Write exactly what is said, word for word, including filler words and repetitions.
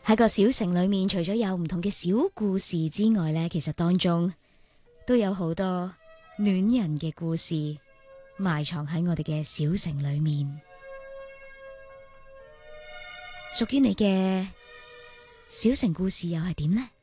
喺個小城裏面，除咗有唔同嘅小故事之外呢，其實當中都有好多戀人嘅故事埋藏喺我哋嘅小城裏面。屬於你嘅小城故事又係點呢？